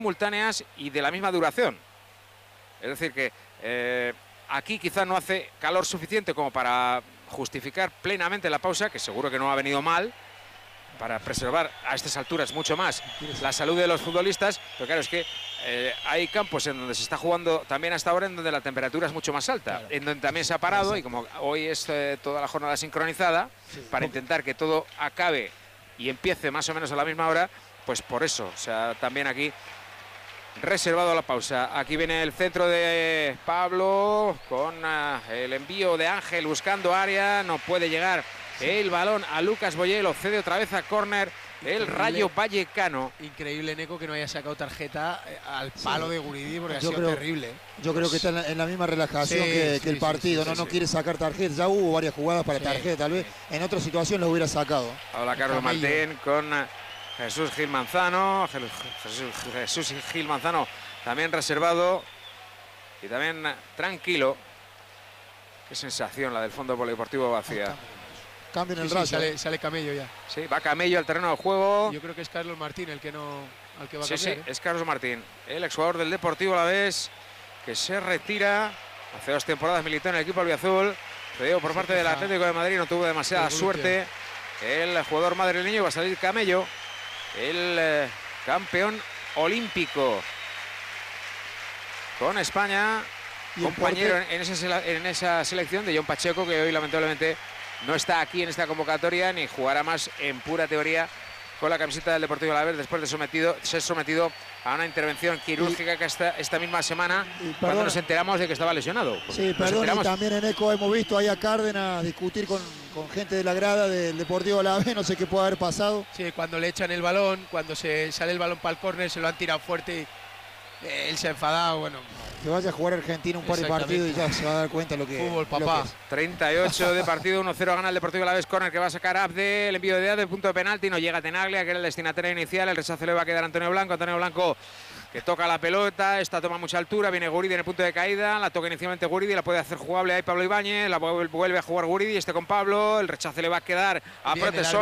simultáneas y de la misma duración. Es decir que aquí quizás no hace calor suficiente como para justificar plenamente la pausa, que seguro que no ha venido mal, para preservar a estas alturas mucho más la salud de los futbolistas, pero claro, es que hay campos en donde se está jugando también hasta ahora en donde la temperatura es mucho más alta, claro, en donde también se ha parado, y como hoy es toda la jornada sincronizada, para intentar que todo acabe y empiece más o menos a la misma hora, pues por eso, o sea, también aquí reservado la pausa. Aquí viene el centro de Pablo con el envío de Ángel buscando área, no puede llegar el balón a Lucas Boyé, lo cede otra vez a córner el Rayo Vallecano. Increíble, Neco, que no haya sacado tarjeta al palo de Guridi, porque ha sido terrible. Yo creo que está en la misma relajación que el partido, no quiere sacar tarjeta. Ya hubo varias jugadas para tarjeta, tal vez en otra situación lo hubiera sacado. Ahora Carlos Martín con Jesús Gil Manzano. Jesús Gil Manzano también reservado y también tranquilo. Qué sensación la del fondo polideportivo vacía. Cambio en el Rayo. Sale Camello ya. Sí, va Camello al terreno de juego. Yo creo que es Carlos Martín el que va a cambiar. Sí, es Carlos Martín, el exjugador del Deportivo Alavés, que se retira. Hace 2 temporadas militó en el equipo albiazul. Cedido por parte del Atlético de Madrid, no tuvo demasiada suerte. El jugador madrileño va a salir Camello, el campeón olímpico con España, compañero en esa selección de John Pacheco, que hoy lamentablemente no está aquí en esta convocatoria ni jugará más en pura teoría con la camiseta del Deportivo Alavés después de ser sometido a una intervención quirúrgica que esta misma semana, cuando nos enteramos de que estaba lesionado. Sí, perdón, y también en ECO hemos visto ahí a Cárdenas discutir con gente de la grada del Deportivo Alavés, no sé qué puede haber pasado. Sí, cuando le echan el balón, cuando se sale el balón para el córner, se lo han tirado fuerte y él se ha enfadado, bueno. Que vaya a jugar Argentina un par de partidos y ya se va a dar cuenta lo que fútbol, papá. 38 de partido, 1-0 gana el Deportivo Alavés. Córner que va a sacar Abde, el envío de Abde, punto de penalti, no llega Tenaglia, que era el destinatario inicial, el rechazo le va a quedar a Antonio Blanco, que toca la pelota, esta toma mucha altura, viene Guridi en el punto de caída, la toca inicialmente Guridi, la puede hacer jugable ahí Pablo Ibáñez, la vuelve a jugar Guridi, con Pablo, el rechazo le va a quedar a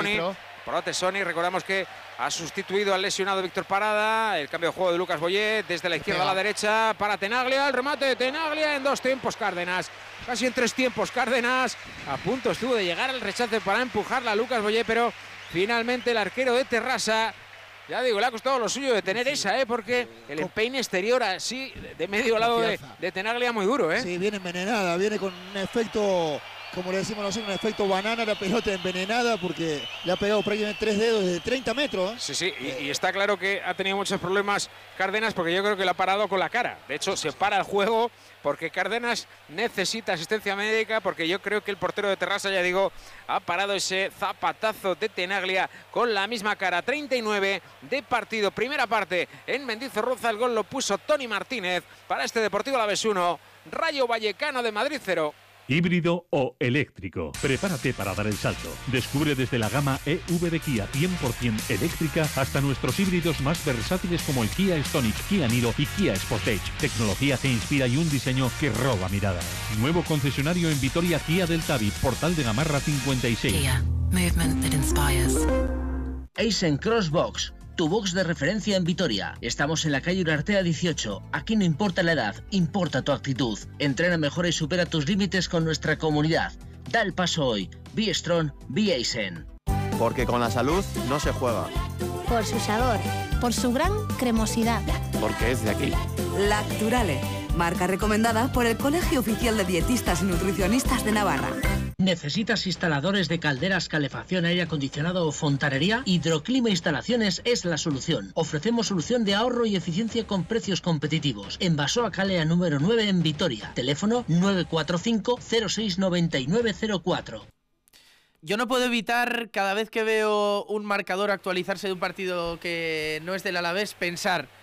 Protesoni. Recordamos que ha sustituido al lesionado Víctor Parada, el cambio de juego de Lucas Boyé desde la izquierda a la derecha para Tenaglia, el remate de Tenaglia en 2 tiempos Cárdenas, casi en 3 tiempos Cárdenas, a punto estuvo de llegar al rechace para empujarla a Lucas Boyé, pero finalmente el arquero de Terrassa, ya digo, le ha costado lo suyo de tener esa, porque el empeine exterior así de medio lado de Tenaglia muy duro, Sí, viene envenenada, viene con un efecto, como le decimos nosotros, un efecto banana, la pelota envenenada, porque le ha pegado prácticamente 3 dedos desde 30 metros. Sí, y está claro que ha tenido muchos problemas Cárdenas, porque yo creo que lo ha parado con la cara. De hecho, se para el juego porque Cárdenas necesita asistencia médica, porque yo creo que el portero de Terrassa, ya digo, ha parado ese zapatazo de Tenaglia con la misma cara. 39 de partido, primera parte en Mendizorroza, el gol lo puso Toni Martínez para este Deportivo Alavés 1, Rayo Vallecano de Madrid 0. Híbrido o eléctrico. Prepárate para dar el salto. Descubre desde la gama EV de Kia 100% eléctrica hasta nuestros híbridos más versátiles como el Kia Stonic, Kia Niro y Kia Sportage. Tecnología que inspira y un diseño que roba miradas. Nuevo concesionario en Vitoria Kia del Tabi, Portal de Gamarra 56. Kia. Movement that inspires. Eisen Crossbox, tu box de referencia en Vitoria. Estamos en la calle Urartea 18. Aquí no importa la edad, importa tu actitud. Entrena mejor y supera tus límites con nuestra comunidad. Da el paso hoy. Be Strong, be Eisen. Porque con la salud no se juega. Por su sabor. Por su gran cremosidad. Porque es de aquí. Lacturale, marca recomendada por el Colegio Oficial de Dietistas y Nutricionistas de Navarra. ¿Necesitas instaladores de calderas, calefacción, aire acondicionado o fontanería? Hidroclima Instalaciones es la solución. Ofrecemos solución de ahorro y eficiencia con precios competitivos. En Basoa Calea número 9 en Vitoria. Teléfono 945 069904. Yo no puedo evitar, cada vez que veo un marcador actualizarse de un partido que no es del Alavés, pensar: